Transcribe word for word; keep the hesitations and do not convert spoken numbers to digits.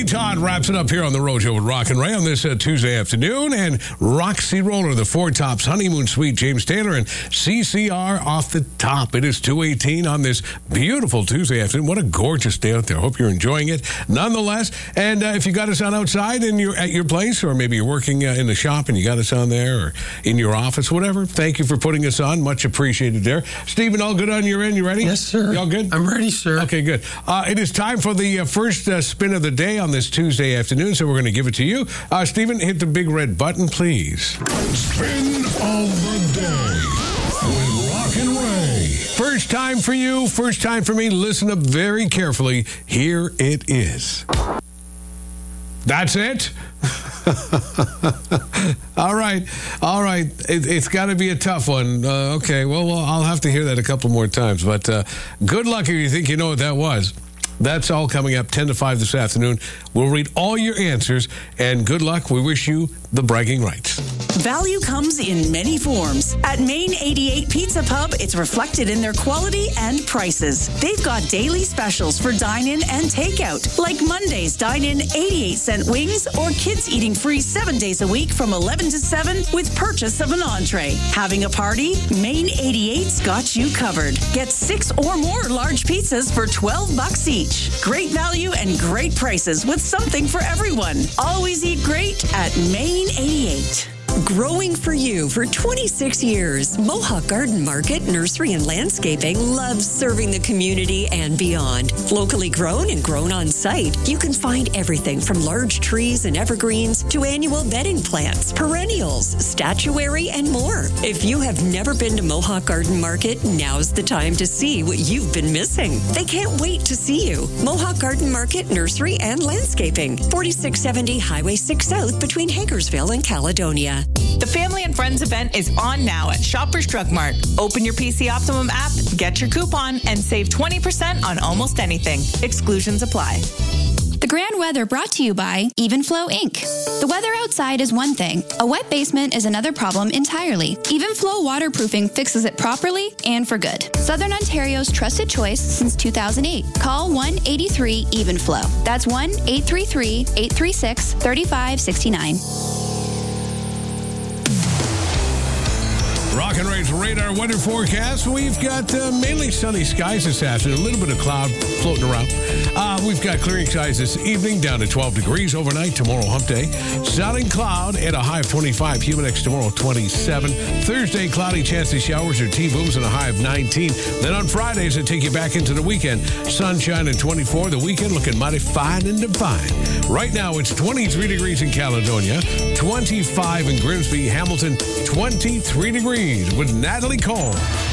Todd wraps it up here on the Road Show with Rock and Ray on this uh, Tuesday afternoon. And Roxy Roller, the Four Tops Honeymoon Suite, James Taylor, and C C R off the top. It is two eighteen on this beautiful Tuesday afternoon. What a gorgeous day out there. Hope you're enjoying it nonetheless. And uh, if you got us on outside and you're at your place, or maybe you're working uh, in the shop and you got us on there, or in your office, whatever, thank you for putting us on. Much appreciated there. Stephen, all good on your end? You ready? Yes, sir. You all good? I'm ready, sir. Okay, good. Uh, it is time for the uh, first uh, spin of the day on this Tuesday afternoon, so we're going to give it to you. Uh, Stephen, hit the big red button, please. Spin of the day with Rock and Ray. First time for you, first time for me. Listen up very carefully. Here it is. That's it? all right. All right. It, it's got to be a tough one. Uh, okay. Well, well, I'll have to hear that a couple more times. But uh, good luck if you think you know what that was. That's all coming up ten to five this afternoon. We'll read all your answers, and good luck. We wish you the bragging rights. Value comes in many forms. At Main eighty-eight Pizza Pub, it's reflected in their quality and prices. They've got daily specials for dine-in and takeout, like Monday's dine-in eighty-eight cent wings, or kids eating free seven days a week from eleven to seven with purchase of an entree. Having a party? Main eighty-eight's got you covered. Get six or more large pizzas for twelve bucks each. Great value and great prices with something for everyone. Always eat great at Main eighty-eight. Growing for you for twenty-six years, Mohawk Garden Market, Nursery and Landscaping loves serving the community and beyond. Locally grown and grown on site, you can find everything from large trees and evergreens to annual bedding plants, perennials, statuary, and more. If you have never been to Mohawk Garden Market, now's the time to see what you've been missing. They can't wait to see you. Mohawk Garden Market, Nursery and Landscaping, forty-six seventy Highway six South between Hagersville and Caledonia. The Family and Friends event is on now at Shoppers Drug Mart. Open your P C Optimum app, get your coupon, and save twenty percent on almost anything. Exclusions apply. The Grand Weather brought to you by Evenflow Incorporated. The weather outside is one thing. A wet basement is another problem entirely. Evenflow Waterproofing fixes it properly and for good. Southern Ontario's trusted choice since two thousand eight. Call one eight three Evenflow. That's one eight three three, eight three six, three five six nine. Rock and Ray's radar weather forecast. We've got uh, mainly sunny skies this afternoon, a little bit of cloud floating around. Uh, we've got clearing skies this evening down to twelve degrees overnight. Tomorrow, hump day. Sun and cloud at a high of twenty-five. Humidex tomorrow, twenty-seven. Thursday, cloudy, chance of showers or T-booms and a high of nineteen. Then on Fridays, it take you back into the weekend. Sunshine at twenty-four. The weekend looking mighty fine and divine. Right now, it's twenty-three degrees in Caledonia, twenty-five in Grimsby, Hamilton, twenty-three degrees with Natalie Cole.